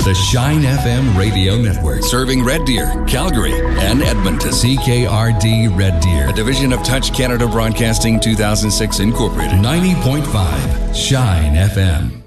The Shine FM Radio Network, serving Red Deer, Calgary, and Edmonton. CKRD Red Deer, a division of Touch Canada Broadcasting 2006 Incorporated. 90.5 Shine FM.